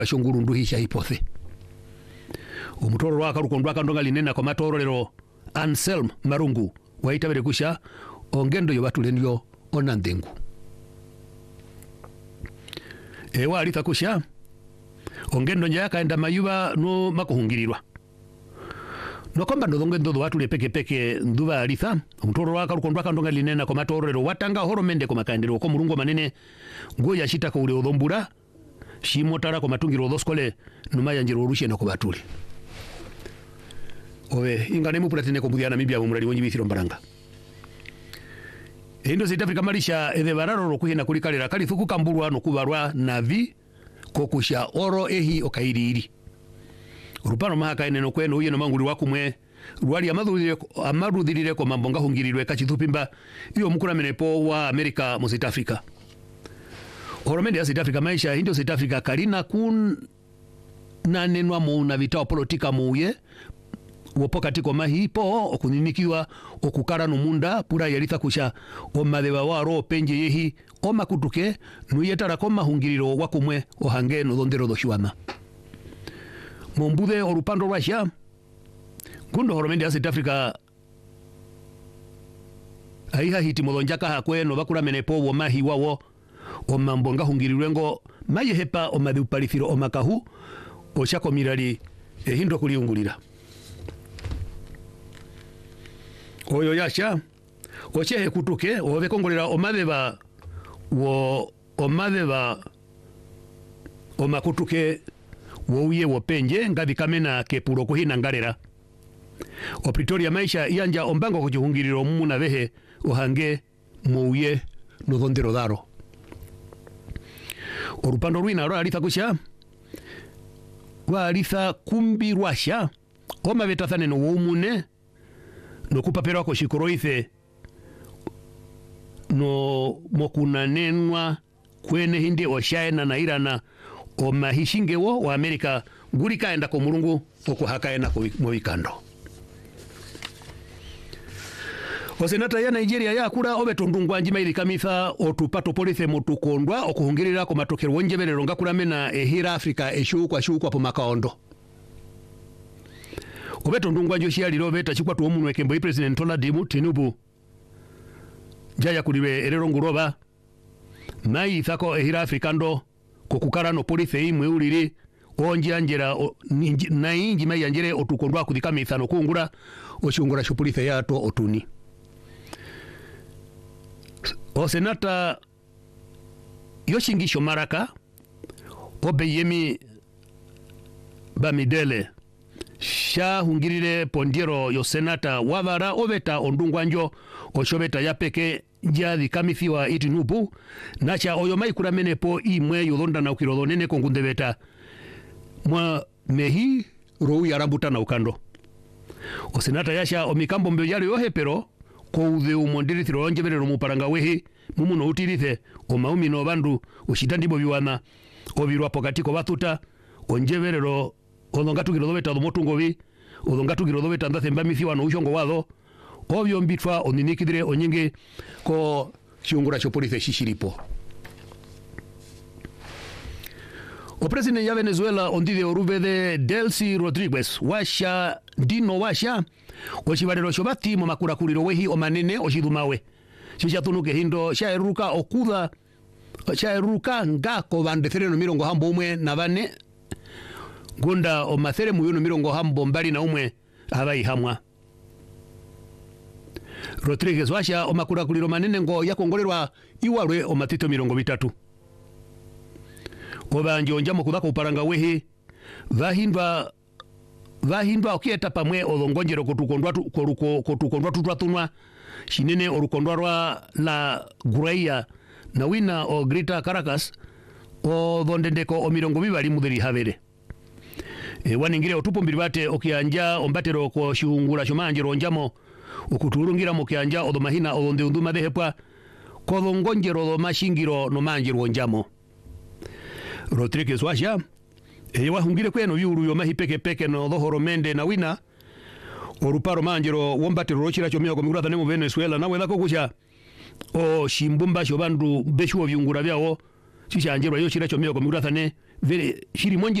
shongurundu hisha hipothe omutoro rwakarukondwa kandonga linena kwa matorolero Anselm Marungu waitabere kusha ongendo yo batulenyo onandengu ewa alita kusha ongendo njaka enda mayuba no makuhungirirwa no komba ndongendo watule peke nduva alita omutoro rwakarukondwa kandonga linena kwa matorolero watanga horomende kwa makandiro ko murungo manene ngoya shita ko ule odombura shimotara kwa matungiro odoskole numa yanjiro rushe na kubatuli owe ingane mupulatine ko mudiana mibya mumurali wonyi bithiro mbaranga endo South Africa marisha ede bararo rokuhina kulikalera kali thuku kamburwa no kubarwa navi kokusha oro ehi okairiri urupano mahaka ene no kweno uye no manguri wakumwe rwali amarudhirire ko mambonga hungirirwe kachithupimba iyo mukura menepo wa America mu South Africa oromende ya South Africa maisha hindo South Africa kalina kun nanenwa mu na vitao politika muye wopokati kwa mahipo okuninikiwa okukara numunda pura yalitha kusha omadeba waro penje yehi omakutuke nuyetara kwa mahungiriro wakumwe ohange no dondero doshiwana mombude orupando rwasha gundo horomende ya South Africa aiha hiti modonjaka hakwe no bakura menepo wo mahi wawo omambonga hungirirwengo maye hepa omadupalithiro omakahu oshako mirali hindo kuliungulira oyo yasha ochehe kutuke ove kongolera omadeba omakutuke wouye wopenje ngavi kamena kepuro kuhina ngarera o Pretoria maisha yanja ombango kujihungiriro mumuna vehe ohange mouye no dondero daro orupando ruina ro alitha kusha wa alitha kumbi rwasha oma betathane no wumune no kupapero ko shikoroithe no mokunanenwa kwene hindi oshaena na irana o mahishingewo wa Amerika nguri kaenda ko murungu okuhakaena ko mwikando osenata ya Nigeria ya kura obetondungwa njima ili kamitha otupato police mutukondwa okuhungirira ko matokero wonjeberero ngakura mena ehira Africa eshu kwa po makaondo obetondungwa njoshi aliro beta chikwa tu omunwe kembo president Oladimu Tinubu jaya kuliwe erero nguroba mai thako ehira Africa ndo kokukara no police imwe uliri onje anjera na inji mai anjere otukondwa kudhikamisa no kungura oshungura shu police yato otuni o senata yoshingisho maraka obeyemi Bamidele sha hungirire pondiero yo senata wavara oveta ondungwanjo oshobeta yapeke jadi kamithiwa itinubu nacha oyo maikura menepo imwe yolonda na ukirodo nene kongundebeta mwa mehi rou yarambuta na ukando o senata yasha omikambo mbyo yale yohe pero ko udhe umondiri onje berero muparanga wehi mumuno utirithe o maumi no bandu oshitandibo biwana obirwa pokati ko bathuta onje berero olongatu girodobeta domotungovi olongatu girodobeta ndathemba mithiwa no ushongo wado obyo mbitwa oninikidire onyenge ko shiungura cho police shishiripo o president ya Venezuela ondide orubede Delcy Rodriguez washa dino washa oshibarero shobati mo makurakuriro wehi omanene oshidumawe shishatunuke hindo shaeruka okuda shaeruka ngako bandethere no mirongo hambo umwe na bane gunda o mathere muyono mirongo hambo mbali na umwe abai hamwa Rodriguez washa o makurakuriro manene ngo yakongolerwa iwalwe o matito mirongo bitatu obanje onjamo kudako uparanga wehi vahindwa okieta pamwe olongonjero kotukondwa tutwatunwa shinene orukondwa rwa la Gureia na wina o Grita Caracas o dhondendeko o mirongo bibali mudheri havere waningire otupo mbiribate okianja ombatero ko shiungura shomanjero onjamo okuturungira mokianja odomahina odonde unduma dehepwa ko dhongonjero do mashingiro no manjero onjamo Rodriguez washa ewa hungire kweno yuru yo mahi peke no dohoromende na wina oruparo manjero wombatero rochira chomio ko migura tanemo Venezuela na weda kokusha o shimbumba shobandu beshuo viungura byao shisha anjero yo chira chomio ko migura tane vile shiri monji